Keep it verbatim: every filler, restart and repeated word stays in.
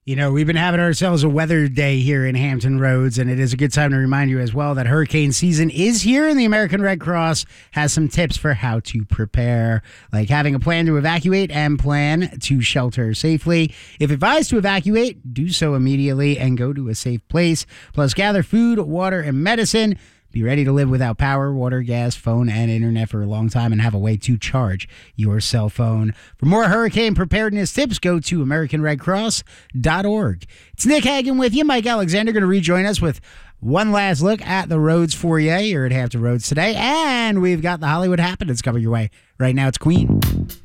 You know, we've been having ourselves a weather day here in Hampton Roads, and it is a good time to remind you as well that hurricane season is here, and the American Red Cross has some tips for how to prepare, like having a plan to evacuate and plan to shelter safely. If advised to evacuate, do so immediately and go to a safe place. Plus, gather food, water, and medicine. Be ready to live without power, water, gas, phone, and internet for a long time and have a way to charge your cell phone. For more hurricane preparedness tips, go to American Red Cross dot org. It's Nick Hagan with you. Mike Alexander going to rejoin us with one last look at the roads for you here at Hampton Roads today. And we've got the Hollywood Happenings coming your way. Right now, it's Queen.